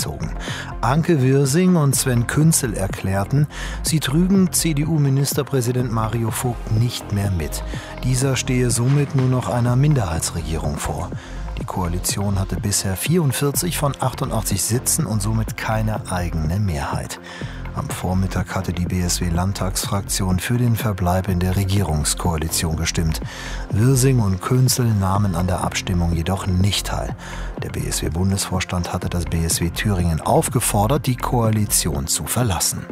eingezogen. Anke Wirsing und Sven Künzel erklärten, sie trügen CDU-Ministerpräsident Mario Vogt nicht mehr mit. Dieser stehe somit nur noch einer Minderheitsregierung vor. Die Koalition hatte bisher 44 von 88 Sitzen und somit keine eigene Mehrheit. Am Vormittag hatte die BSW-Landtagsfraktion für den Verbleib in der Regierungskoalition gestimmt. Wirsing und Künzel nahmen an der Abstimmung jedoch nicht teil. Der BSW-Bundesvorstand hatte das BSW Thüringen aufgefordert, die Koalition zu verlassen.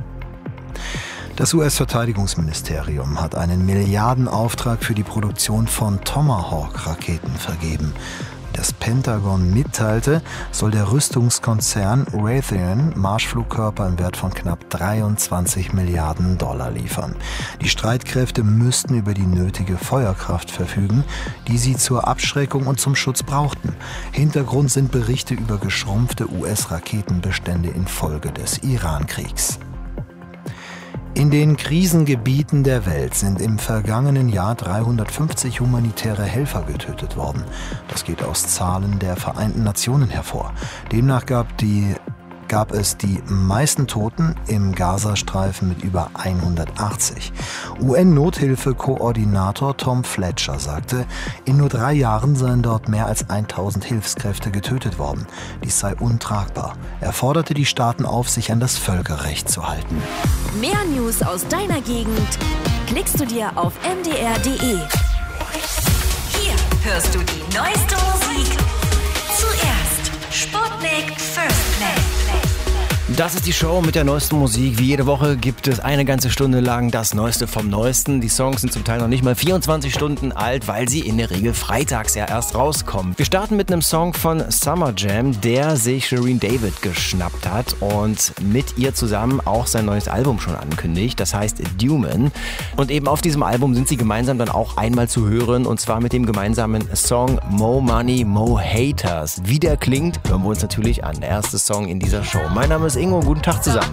Das US-Verteidigungsministerium hat einen Milliardenauftrag für die Produktion von Tomahawk-Raketen vergeben. Wie das Pentagon mitteilte, soll der Rüstungskonzern Raytheon Marschflugkörper im Wert von knapp 23 Milliarden Dollar liefern. Die Streitkräfte müssten über die nötige Feuerkraft verfügen, die sie zur Abschreckung und zum Schutz brauchten. Hintergrund sind Berichte über geschrumpfte US-Raketenbestände infolge des Iran-Kriegs. In den Krisengebieten der Welt sind im vergangenen Jahr 350 humanitäre Helfer getötet worden. Das geht aus Zahlen der Vereinten Nationen hervor. Demnach gab es die meisten Toten im Gazastreifen mit über 180. UN-Nothilfe-Koordinator Tom Fletcher sagte, in nur 3 Jahren seien dort mehr als 1000 Hilfskräfte getötet worden. Dies sei untragbar. Er forderte die Staaten auf, sich an das Völkerrecht zu halten. Mehr News aus deiner Gegend klickst du dir auf mdr.de. Hier hörst du die neueste Musik. Zuerst Sputnik First Play. Das ist die Show mit der neuesten Musik. Wie jede Woche gibt es eine ganze Stunde lang das Neueste vom Neuesten. Die Songs sind zum Teil noch nicht mal 24 Stunden alt, weil sie in der Regel freitags ja erst rauskommen. Wir starten mit einem Song von Summer Jam, der sich Shireen David geschnappt hat und mit ihr zusammen auch sein neues Album schon ankündigt. Das heißt Duman. Und eben auf diesem Album sind sie gemeinsam dann auch einmal zu hören, und zwar mit dem gemeinsamen Song Mo Money, Mo Haters. Wie der klingt, hören wir uns natürlich an. Der erste Song in dieser Show. Mein Name ist Ingo, guten Tag zusammen.